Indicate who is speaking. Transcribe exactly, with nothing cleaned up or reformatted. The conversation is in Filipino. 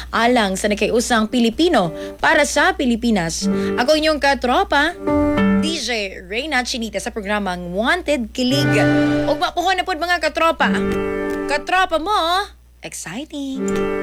Speaker 1: alang sa nakiusang Pilipino para sa Pilipinas. Ako inyong katropa, D J Reyna Chinita sa programang Wanted Kilig. Ug mapuhon na pod mga katropa. Katropa mo, exciting!